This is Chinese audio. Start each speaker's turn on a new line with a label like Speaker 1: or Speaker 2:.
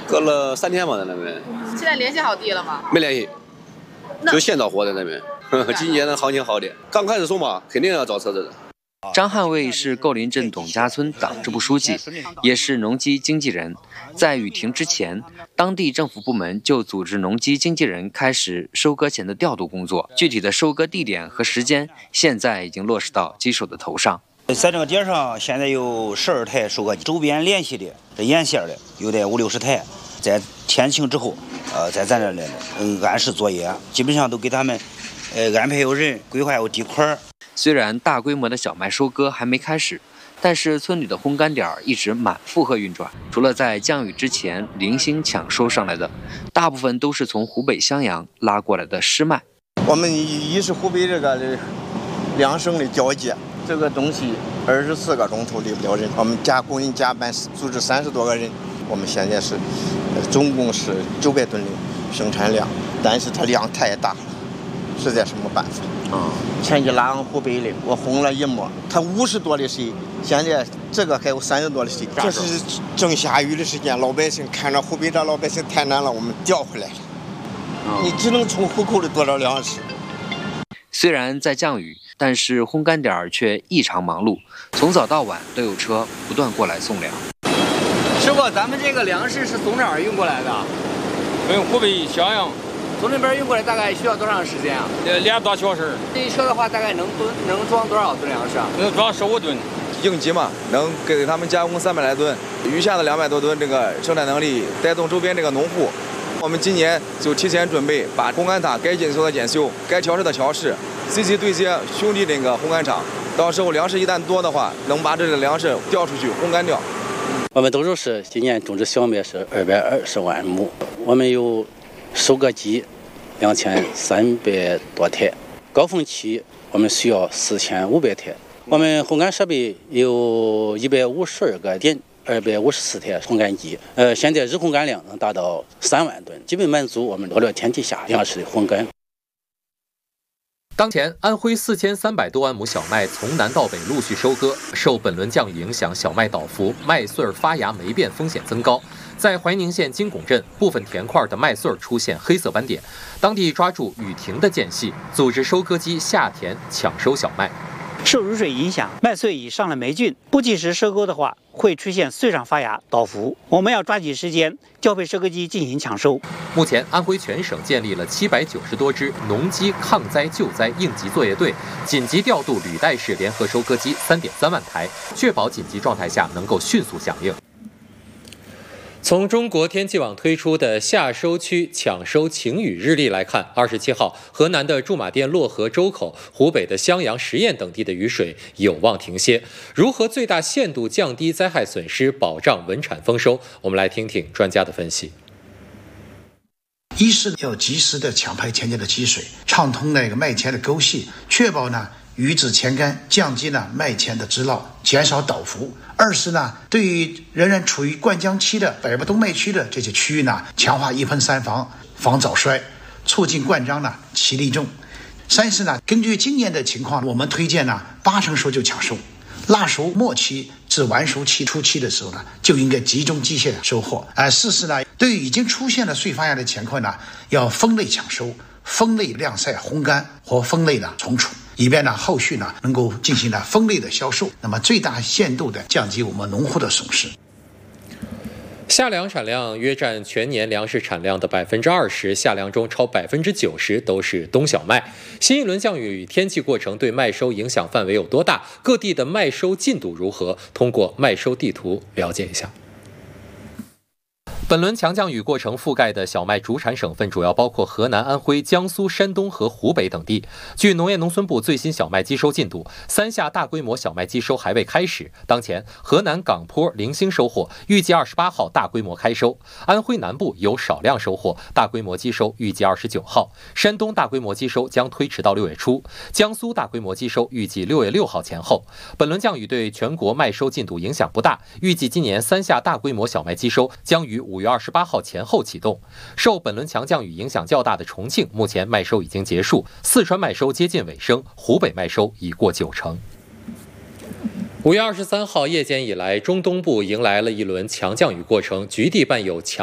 Speaker 1: 隔了3天吧，在那边。
Speaker 2: 现在联系好地了吗？
Speaker 1: 没联系，就现找货在那边。今年的行情好点，刚开始送嘛，肯定要找车子的。
Speaker 3: 张汉卫是构林镇董家村党支部书记，也是农机经纪人。在雨停之前，当地政府部门就组织农机经纪人开始收割前的调度工作。具体的收割地点和时间，现在已经落实到机手的头上。
Speaker 4: 在这个点上，现在有12台收割机，周边联系的、这沿线的有得50-60台。在天晴之后，在咱这里按时作业，基本上都给他们安排有人，规划有地块。
Speaker 3: 虽然大规模的小麦收割还没开始，但是村里的烘干点一直满负荷运转。除了在降雨之前零星抢收上来的，大部分都是从湖北襄阳拉过来的湿麦。
Speaker 5: 我们一是湖北这个2省的交界，这个东西24个钟头离不了人。我们工人加班组织30多个人，我们现在是总共是900吨的生产量，但是它量太大了，实在是没办法。前期拉湖北的，我烘了一磨，它50多的水，现在这个还有30多的水。这是正下雨的时间，老百姓看着湖北的老百姓太难了，我们调回来了。你只能从户口里多少粮食。
Speaker 3: 虽然在降雨，但是烘干点却异常忙碌，从早到晚都有车不断过来送粮。
Speaker 6: 师傅，咱们这个粮食是从哪儿运过来的？
Speaker 7: 从湖北襄阳。
Speaker 6: 从那边运过来大概需要多长时间啊
Speaker 7: ？2多小时。
Speaker 6: 这一车的话，大概能装多少吨粮食啊？
Speaker 7: 能装15吨。
Speaker 8: 应急嘛，能给他们加工300来吨，余下的200多吨这个生产能力带动周边这个农户。我们今年就提前准备，把烘干塔该检修的检修，该调试的调试，积极对接兄弟那个烘干厂。到时候粮食一旦多的话，能把这个粮食调出去烘干掉。
Speaker 9: 我们dob州市今年种植小麦是220万亩，我们有收割机2300多台，高峰期我们需要4500台。我们烘干设备有152个点，254台烘干机。现在日烘干量能达到3万吨，基本满足我们恶劣天气下粮食的烘干。
Speaker 10: 当前，安徽4300多万亩小麦从南到北陆续收割，受本轮降雨影响，小麦倒伏，麦穗发芽霉变风险增高。在怀宁县金拱镇，部分田块的麦穗出现黑色斑点，当地抓住雨停的间隙，组织收割机下田抢收小麦。
Speaker 11: 受雨水影响，麦穗已上了霉菌，不及时收割的话，会出现穗上发芽倒伏。我们要抓紧时间调配收割机进行抢收。
Speaker 10: 目前，安徽全省建立了790多支农机抗灾救灾应急作业队，紧急调度履带式联合收割机3.3万台，确保紧急状态下能够迅速响应。从中国天气网推出的夏收区抢收晴雨日历来看，27号，河南的驻马店漯河周口、湖北的襄阳十堰等地的雨水有望停歇。如何最大限度降低灾害损失，保障稳产丰收？我们来听听专家的分析。
Speaker 12: 一是要及时的抢排田间的积水，畅通那个麦田的沟隙，确保呢雨止前干，降低呢麦田的支涝，减少倒伏。二是呢，对于仍然处于灌浆期的北部冬麦区的这些区域呢，强化一盆三防，防早衰，促进灌浆呢其利重。三是呢，根据今年的情况，我们推荐呢8成熟就抢收，腊熟末期至完熟期初期的时候呢，就应该集中机械收获。四是呢，对于已经出现了穗发芽的田块呢，要分类抢收，分类晾晒烘干或分类的存储，以便呢后续呢能够进行分类的销售，那么最大限度的降低我们农户的损失。
Speaker 10: 夏粮产量约占全年粮食产量的20%，夏粮中超90%都是冬小麦。新一轮降雨天气过程对麦收影响范围有多大？各地的麦收进度如何？通过麦收地图了解一下。本轮强降雨过程覆盖的小麦主产省份主要包括河南、安徽、江苏、山东和湖北等地。据农业农村部最新小麦机收进度，3夏大规模小麦机收还未开始。当前，河南港坡零星收获，预计28号大规模开收；安徽南部有少量收获，大规模机收预计29号；山东大规模机收将推迟到6月初；江苏大规模机收预计6月6号前后。本轮降雨对全国麦收进度影响不大，预计今年3夏大规模小麦机收将于5月28号前后启动。受本轮强降雨影响较大的重庆，目前麦收已经结束，四川麦收接近尾声，湖北麦收已过90%。5月23号夜间以来，中东部迎来了一轮强降雨过程，局地伴有强